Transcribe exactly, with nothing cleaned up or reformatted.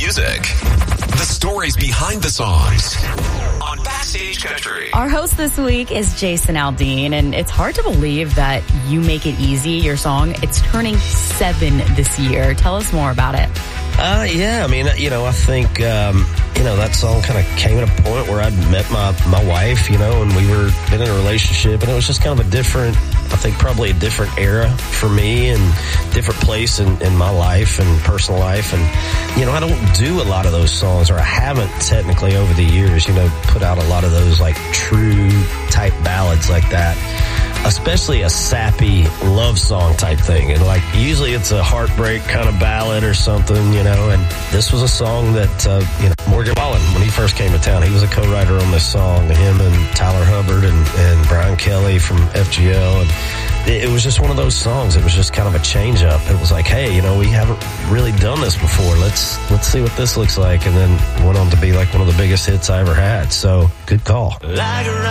music. The stories behind the songs on Backstage Country. Our host this week is Jason Aldean, and it's hard to believe that You Make It Easy, your song, it's turning seven this year. Tell us more about it. Uh, yeah, I mean, you know, I think, um, you know, that song kind of came at a point where I'd met my, my wife, you know, and we were been in a relationship, and it was just kind of a different, I think probably a different era for me and different place in, in my life and personal life. And, you know, I don't do a lot of those songs, or I haven't technically over the years, you know, put out a lot of those like true type ballads like that. Especially a sappy love song type thing. And like, usually it's a heartbreak kind of ballad or something, you know, and this was a song that, uh, you know, Morgan Wallen, when he first came to town, he was a co-writer on this song, him and Tyler Hubbard and, and Brian Kelly from F G L. And it, it was just one of those songs. It was just kind of a change up. It was like, hey, you know, we haven't really done this before. Let's, let's see what this looks like. And then went on to be like one of the biggest hits I ever had. So good call. Like